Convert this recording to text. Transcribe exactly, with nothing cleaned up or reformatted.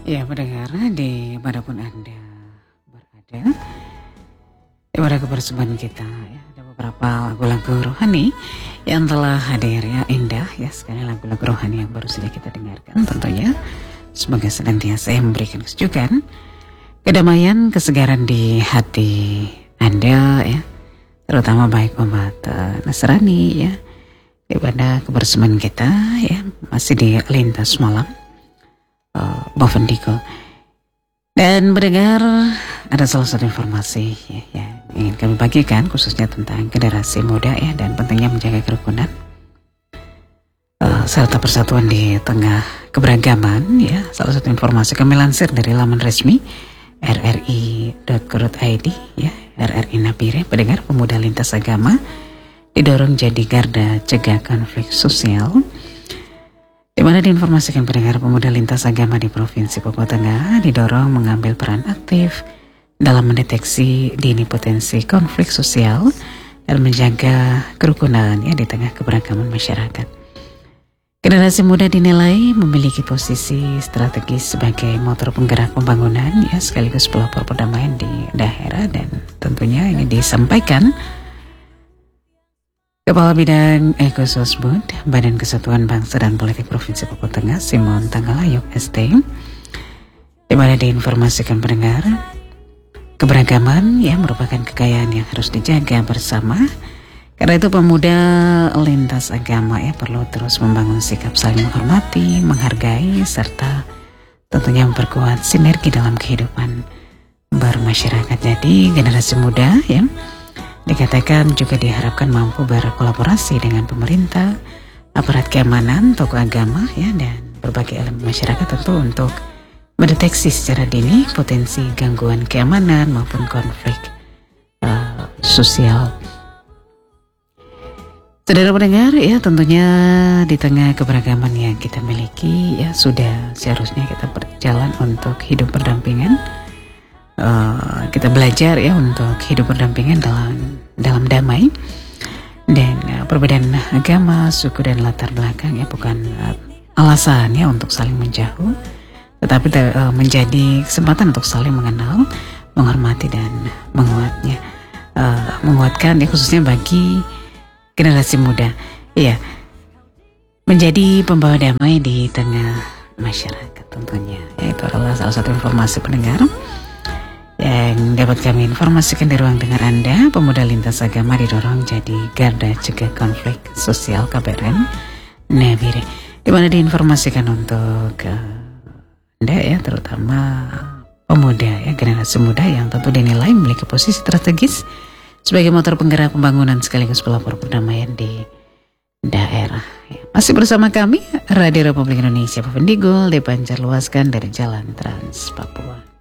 Ya, pendengar di manapun Anda berada, pada kebersamaan kita ya, ada beberapa lagu-lagu rohani yang telah hadir ya, indah ya sekali lagu-lagu rohani yang baru saja kita dengarkan tentunya. Semoga senantiasa yang memberikan kesejukan, kedamaian, kesegaran di hati Anda ya, terutama baik umat uh, Nasrani ya, daripada kebersamaan kita ya, masih di lintas malam uh, Bovendigo. Dan mendengar ada salah satu informasi ya, ya ingin kami bagikan khususnya tentang generasi muda ya, dan pentingnya menjaga kerukunan uh, serta persatuan di tengah keberagaman ya. Salah satu informasi kami lansir dari laman resmi r r i dot co dot i d ya, R R I Nabire. Pendengar, pemuda lintas agama didorong jadi garda cegah konflik sosial, di mana diinformasikan pendengar pemuda lintas agama di Provinsi Papua Tengah didorong mengambil peran aktif dalam mendeteksi dini potensi konflik sosial dan menjaga kerukunan ya di tengah keberagaman masyarakat. Generasi muda dinilai memiliki posisi strategis sebagai motor penggerak pembangunan ya, sekaligus pelopor perdamaian di daerah, dan tentunya ini disampaikan Kepala Bidang Ekososbud Badan Kesatuan Bangsa dan Politik Provinsi Papua Tengah, Simon Tanggalayuk S T, di mana diinformasikan pendengar keberagaman ya merupakan kekayaan yang harus dijaga bersama. Karena itu pemuda lintas agama ya perlu terus membangun sikap saling menghormati, menghargai, serta tentunya memperkuat sinergi dalam kehidupan bermasyarakat. Jadi generasi muda ya dikatakan juga diharapkan mampu berkolaborasi dengan pemerintah, aparat keamanan, tokoh agama ya, dan berbagai elemen masyarakat tentu untuk mendeteksi secara dini potensi gangguan keamanan maupun konflik uh, sosial. Saudara pendengar ya, tentunya di tengah keberagaman yang kita miliki ya, sudah seharusnya kita berjalan untuk hidup berdampingan. Uh, kita belajar ya untuk hidup berdampingan dalam dalam damai, dan uh, perbedaan agama, suku dan latar belakang ya bukan uh, alasan ya untuk saling menjauh, tetapi uh, menjadi kesempatan untuk saling mengenal, menghormati dan menguatnya, uh, menguatkan ya, khususnya bagi generasi muda ya, menjadi pembawa damai di tengah masyarakat tentunya ya. Itu adalah salah satu informasi pendengar yang dapat kami informasikan di ruang dengar Anda. Pemuda lintas agama didorong jadi garda cegah konflik sosial K B R N Nabire, di mana diinformasikan untuk uh, Anda ya, terutama pemuda ya, generasi muda yang tentu dinilai memiliki posisi strategis sebagai motor penggerak pembangunan sekaligus pelopor perdamaian di daerah ya. Masih bersama kami Radio Republik Indonesia Bovendigul, dipancar luaskan dari Jalan Trans Papua.